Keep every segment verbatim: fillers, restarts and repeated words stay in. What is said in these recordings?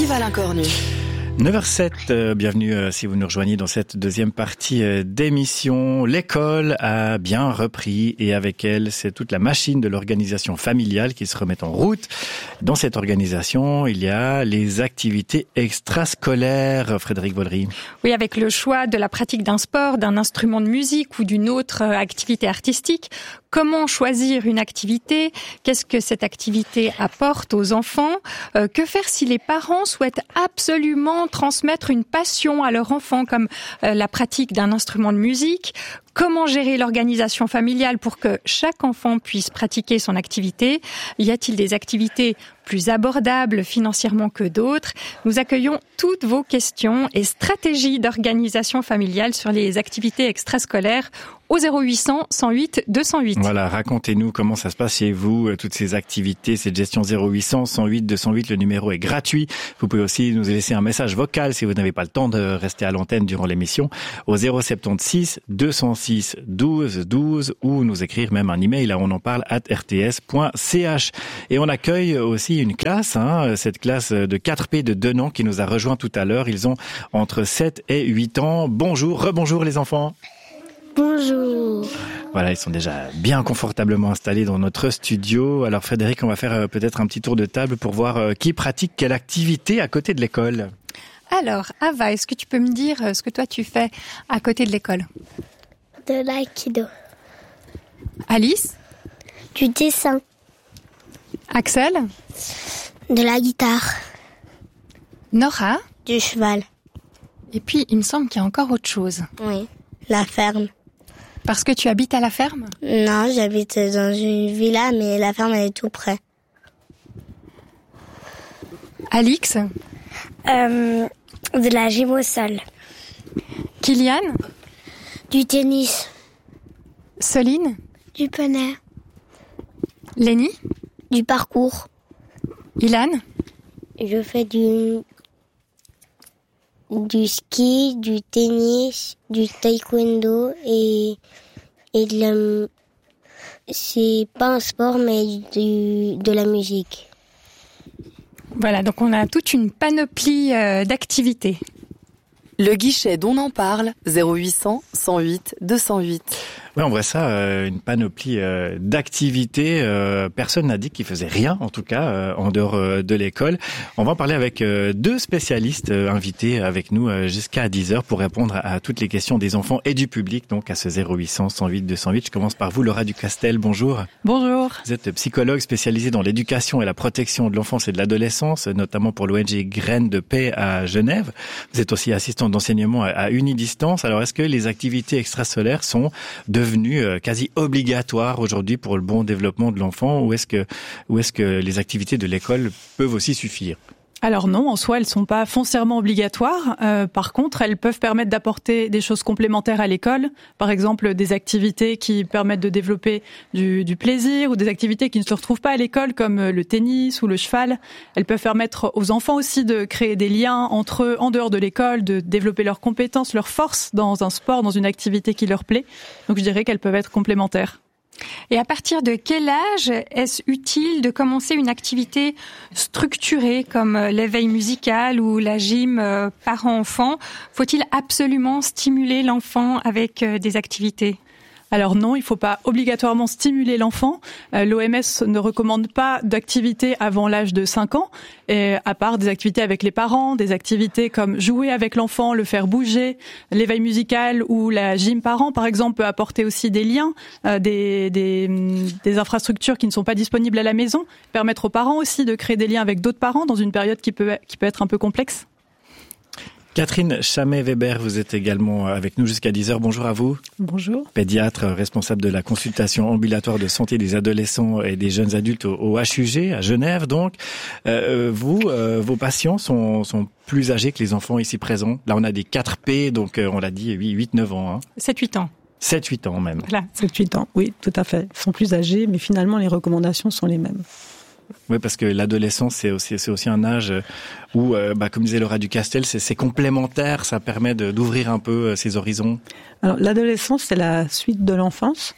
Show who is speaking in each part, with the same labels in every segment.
Speaker 1: Vive à l'incornu.
Speaker 2: neuf heures sept, euh, bienvenue euh, si vous nous rejoignez dans cette deuxième partie euh, d'émission. L'école a bien repris et avec elle, c'est toute la machine de l'organisation familiale qui se remet en route. Dans cette organisation, il y a les activités extrascolaires. Frédéric Vollery.
Speaker 3: Oui, avec le choix de la pratique d'un sport, d'un instrument de musique ou d'une autre activité artistique. Comment choisir une activité? Qu'est-ce que cette activité apporte aux enfants? euh, Que faire si les parents souhaitent absolument transmettre une passion à leur enfant, comme euh, la pratique d'un instrument de musique? Comment gérer l'organisation familiale pour que chaque enfant puisse pratiquer son activité? Y a-t-il des activités plus abordables financièrement que d'autres? Nous accueillons toutes vos questions et stratégies d'organisation familiale sur les activités extrascolaires au zéro huit cents, cent huit, deux cent huit.
Speaker 2: Voilà, racontez-nous comment ça se passe chez vous, toutes ces activités, cette gestion zéro huit cents, cent huit, deux cent huit, le numéro est gratuit. Vous pouvez aussi nous laisser un message vocal si vous n'avez pas le temps de rester à l'antenne durant l'émission au zéro soixante-seize, deux cent six, douze, douze ou nous écrire même un email à on en parle arobase r t s point c h. Et on accueille aussi une classe, hein, cette classe de quatre P de Denon qui nous a rejoint tout à l'heure. Ils ont entre sept et huit ans. Bonjour, rebonjour les enfants.
Speaker 4: Bonjour.
Speaker 2: Voilà, ils sont déjà bien confortablement installés dans notre studio. Alors Frédéric, on va faire euh, peut-être un petit tour de table pour voir euh, qui pratique quelle activité à côté de l'école.
Speaker 3: Alors, Ava, est-ce que tu peux me dire euh, ce que toi tu fais à côté de l'école?
Speaker 4: De l'aïkido.
Speaker 3: Alice?
Speaker 4: Du dessin.
Speaker 3: Axel?
Speaker 4: De la guitare.
Speaker 3: Nora?
Speaker 4: Du cheval.
Speaker 3: Et puis, il me semble qu'il y a encore autre chose.
Speaker 4: Oui. La ferme.
Speaker 3: Parce que tu habites à la ferme?
Speaker 4: Non, j'habite dans une villa, mais la ferme elle est tout près.
Speaker 3: Alix?
Speaker 4: Euh, de la gym au sol.
Speaker 3: Kylian?
Speaker 4: Du tennis.
Speaker 3: Soline?
Speaker 4: Du poney.
Speaker 3: Lénie?
Speaker 4: Du parcours.
Speaker 3: Ilan?
Speaker 4: Je fais du du ski, du tennis, du taekwondo et et de la c'est pas un sport mais du de la musique.
Speaker 3: Voilà, donc on a toute une panoplie euh, d'activités.
Speaker 1: Le guichet d'On en parle, zéro huit cents, cent huit, deux cent huit.
Speaker 2: Oui, on voit ça, euh, une panoplie euh, d'activités. Euh, personne n'a dit qu'il faisait rien, en tout cas, euh, en dehors euh, de l'école. On va en parler avec euh, deux spécialistes euh, invités avec nous euh, jusqu'à dix heures pour répondre à, à toutes les questions des enfants et du public, donc à ce zéro huit cents, cent huit, deux cent huit. Je commence par vous, Laura Ducastel, bonjour.
Speaker 5: Bonjour.
Speaker 2: Vous êtes psychologue spécialisée dans l'éducation et la protection de l'enfance et de l'adolescence, notamment pour l'O N G Graines de Paix à Genève. Vous êtes aussi assistante d'enseignement à, à Unidistance. Alors, est-ce que les activités extrascolaires sont devenues quasi obligatoires aujourd'hui pour le bon développement de l'enfant, ou est-ce que, ou est-ce que les activités de l'école peuvent aussi suffire?
Speaker 5: Alors non, en soi, elles sont pas foncièrement obligatoires. Euh, par contre, elles peuvent permettre d'apporter des choses complémentaires à l'école. Par exemple, des activités qui permettent de développer du, du plaisir ou des activités qui ne se retrouvent pas à l'école, comme le tennis ou le cheval. Elles peuvent permettre aux enfants aussi de créer des liens entre eux en dehors de l'école, de développer leurs compétences, leurs forces dans un sport, dans une activité qui leur plaît. Donc je dirais qu'elles peuvent être complémentaires.
Speaker 3: Et à partir de quel âge est-ce utile de commencer une activité structurée comme l'éveil musical ou la gym parent-enfant? Faut-il absolument stimuler l'enfant avec des activités?
Speaker 5: Alors non, il ne faut pas obligatoirement stimuler l'enfant. Euh, L'O M S ne recommande pas d'activités avant l'âge de cinq ans, et à part des activités avec les parents, des activités comme jouer avec l'enfant, le faire bouger, l'éveil musical ou la gym parent, par exemple, peut apporter aussi des liens, euh, des, des, des infrastructures qui ne sont pas disponibles à la maison, permettre aux parents aussi de créer des liens avec d'autres parents dans une période qui peut, qui peut être un peu complexe.
Speaker 2: Catherine Chamet-Weber, vous êtes également avec nous jusqu'à dix heures. Bonjour à vous.
Speaker 6: Bonjour.
Speaker 2: Pédiatre, responsable de la consultation ambulatoire de santé des adolescents et des jeunes adultes au, au H U G, à Genève donc. Euh, vous, euh, vos patients sont, sont plus âgés que les enfants ici présents. Là, on a des quatre P, donc euh, on l'a dit, huit neuf ans. Hein.
Speaker 3: sept huit ans.
Speaker 2: sept huit ans même.
Speaker 3: Voilà.
Speaker 6: sept huit ans, oui, tout à fait. Ils sont plus âgés, mais finalement, les recommandations sont les mêmes.
Speaker 2: Oui, parce que l'adolescence, c'est aussi, c'est aussi un âge où, euh, bah, comme disait Laura Ducastel, c'est, c'est complémentaire, ça permet de, d'ouvrir un peu ses horizons.
Speaker 6: Alors, l'adolescence, c'est la suite de l'enfance.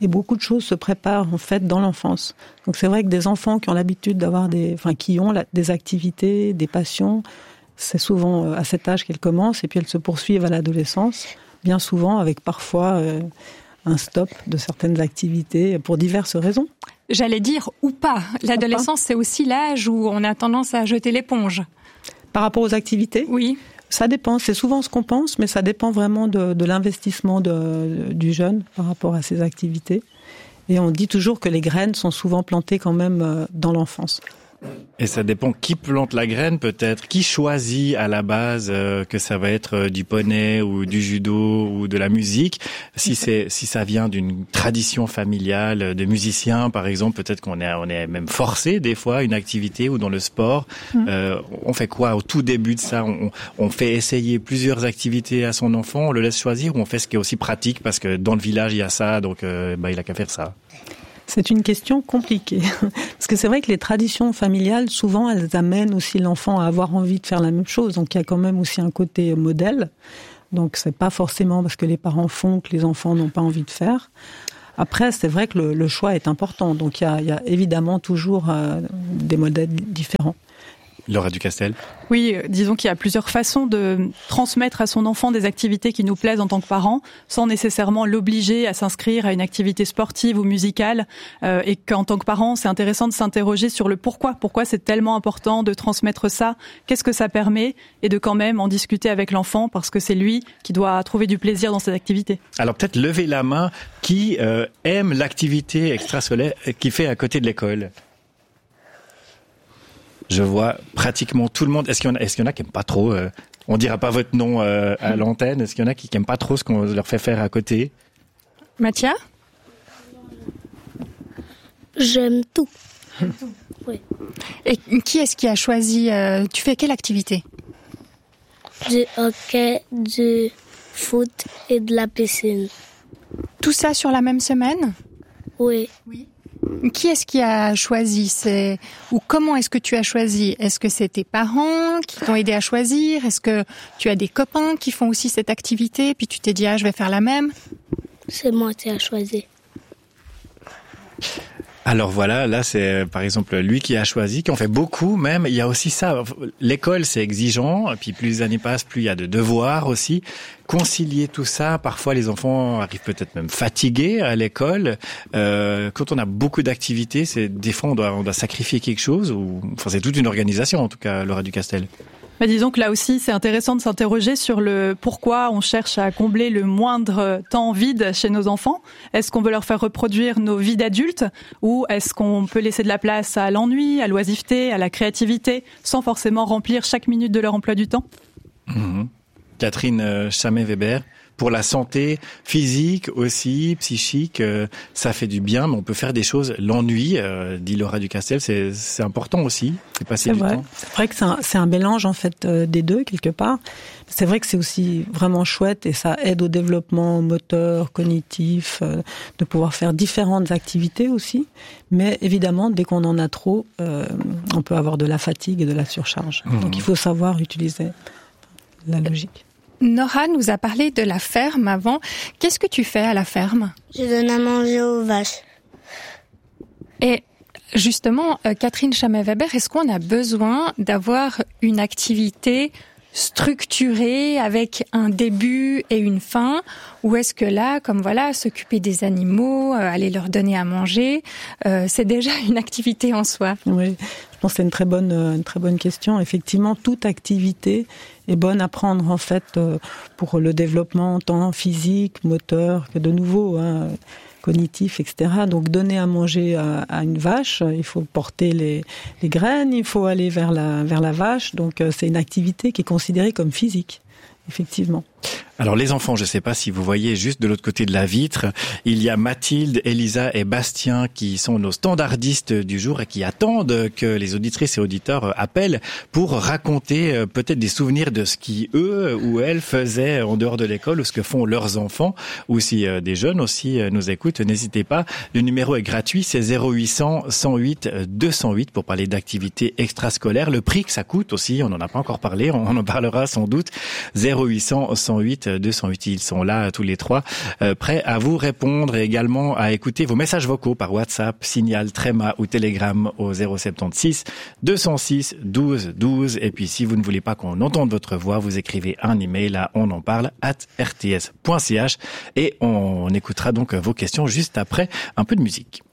Speaker 6: Et beaucoup de choses se préparent en fait dans l'enfance. Donc c'est vrai que des enfants qui ont l'habitude d'avoir des, enfin qui ont la, des activités, des passions, c'est souvent à cet âge qu'elles commencent et puis elles se poursuivent à l'adolescence, bien souvent avec parfois euh, un stop de certaines activités pour diverses raisons.
Speaker 3: J'allais dire ou pas. L'adolescence, c'est aussi l'âge où on a tendance à jeter l'éponge.
Speaker 6: Par rapport aux activités ?
Speaker 3: Oui.
Speaker 6: Ça dépend, c'est souvent ce qu'on pense, mais ça dépend vraiment de, de l'investissement de, du jeune par rapport à ses activités. Et on dit toujours que les graines sont souvent plantées quand même dans l'enfance.
Speaker 2: Et ça dépend qui plante la graine peut-être, qui choisit à la base euh, que ça va être euh, du poney ou du judo ou de la musique. Si c'est si ça vient d'une tradition familiale de musiciens par exemple, peut-être qu'on est on est même forcé des fois à une activité ou dans le sport. Mmh. Euh, on fait quoi au tout début de ça ? On, on fait essayer plusieurs activités à son enfant, on le laisse choisir ou on fait ce qui est aussi pratique parce que dans le village il y a ça, donc euh, bah il a qu'à faire ça.
Speaker 6: C'est une question compliquée. Parce que c'est vrai que les traditions familiales, souvent, elles amènent aussi l'enfant à avoir envie de faire la même chose. Donc, il y a quand même aussi un côté modèle. Donc, c'est pas forcément parce que les parents font que les enfants n'ont pas envie de faire. Après, c'est vrai que le, le choix est important. Donc, il y a, il y a évidemment toujours euh, des modèles différents.
Speaker 2: Laura Ducastel.
Speaker 5: Oui, disons qu'il y a plusieurs façons de transmettre à son enfant des activités qui nous plaisent en tant que parents, sans nécessairement l'obliger à s'inscrire à une activité sportive ou musicale. Euh, et qu'en tant que parent, c'est intéressant de s'interroger sur le pourquoi. Pourquoi c'est tellement important de transmettre ça ? Qu'est-ce que ça permet ? Et de quand même en discuter avec l'enfant, parce que c'est lui qui doit trouver du plaisir dans cette activité.
Speaker 2: Alors peut-être lever la main qui euh, aime l'activité extrascolaire qu'il fait à côté de l'école. Je vois pratiquement tout le monde. Est-ce qu'il y en a, est-ce qu'il y en a qui n'aiment pas trop euh, on dira pas votre nom euh, à l'antenne. Est-ce qu'il y en a qui n'aiment pas trop ce qu'on leur fait faire à côté ?
Speaker 3: Mathia ?
Speaker 4: J'aime tout.
Speaker 3: Oui. Et qui est-ce qui a choisi euh, tu fais quelle activité ?
Speaker 4: Du hockey, du foot et de la piscine.
Speaker 3: Tout ça sur la même semaine ?
Speaker 4: Oui.
Speaker 3: Oui. Qui est-ce qui a choisi ? C'est... Ou comment est-ce que tu as choisi ? Est-ce que c'est tes parents qui t'ont aidé à choisir ? Est-ce que tu as des copains qui font aussi cette activité ? Puis tu t'es dit, ah, je vais faire la même ?
Speaker 4: C'est moi qui ai choisi.
Speaker 2: Alors voilà, là c'est par exemple lui qui a choisi, qui en fait beaucoup même. Il y a aussi ça, l'école c'est exigeant, et puis plus les années passent, plus il y a de devoirs aussi. Concilier tout ça, parfois les enfants arrivent peut-être même fatigués à l'école. Euh, quand on a beaucoup d'activités, c'est des fois on doit, on doit sacrifier quelque chose, ou enfin c'est toute une organisation en tout cas, Laura Ducastel.
Speaker 5: Bah disons que là aussi, c'est intéressant de s'interroger sur le pourquoi on cherche à combler le moindre temps vide chez nos enfants. Est-ce qu'on veut leur faire reproduire nos vies d'adultes ou est-ce qu'on peut laisser de la place à l'ennui, à l'oisiveté, à la créativité, sans forcément remplir chaque minute de leur emploi du temps ?
Speaker 2: Mmh. Catherine Chamet-Weber, pour la santé physique aussi, psychique, euh, ça fait du bien, mais on peut faire des choses. L'ennui, euh, dit Laura Ducastel, c'est, c'est important aussi, c'est passer
Speaker 6: c'est
Speaker 2: du
Speaker 6: vrai.
Speaker 2: temps.
Speaker 6: C'est vrai que c'est un, c'est un mélange en fait euh, des deux quelque part. C'est vrai que c'est aussi vraiment chouette et ça aide au développement moteur, cognitif, euh, de pouvoir faire différentes activités aussi. Mais évidemment, dès qu'on en a trop, euh, on peut avoir de la fatigue et de la surcharge. Mmh. Donc il faut savoir utiliser la logique.
Speaker 3: Nora nous a parlé de la ferme avant. Qu'est-ce que tu fais à la ferme ?
Speaker 4: Je donne à manger aux vaches.
Speaker 3: Et justement, euh, Catherine Chamet-Weber, est-ce qu'on a besoin d'avoir une activité structurée avec un début et une fin ? Ou est-ce que là, comme voilà, s'occuper des animaux, euh, aller leur donner à manger, euh, c'est déjà une activité en soi ?
Speaker 6: Oui, je pense que c'est une très bonne, une très bonne question. Effectivement, toute activité est bonne à prendre en fait euh, pour le développement tant physique, moteur que de nouveau hein, cognitif, et cetera. Donc donner à manger à, à une vache, il faut porter les, les graines, il faut aller vers la, vers la vache. Donc euh, c'est une activité qui est considérée comme physique, effectivement.
Speaker 2: Alors les enfants, je ne sais pas si vous voyez juste de l'autre côté de la vitre, il y a Mathilde, Elisa et Bastien qui sont nos standardistes du jour et qui attendent que les auditrices et auditeurs appellent pour raconter peut-être des souvenirs de ce qui eux ou elles faisaient en dehors de l'école ou ce que font leurs enfants, ou si des jeunes aussi nous écoutent, n'hésitez pas. Le numéro est gratuit, c'est zéro huit cents, cent huit, deux cent huit pour parler d'activités extrascolaires. Le prix que ça coûte aussi, on n'en a pas encore parlé, on en parlera sans doute, zéro huit cents, cent huit, deux cent huit. Ils sont là tous les trois, euh, prêts à vous répondre et également à écouter vos messages vocaux par WhatsApp, Signal, Tréma ou Telegram au zéro soixante-seize deux cent six douze douze. Et puis si vous ne voulez pas qu'on entende votre voix, vous écrivez un email à on en parle arobase r t s point c h et on écoutera donc vos questions juste après un peu de musique.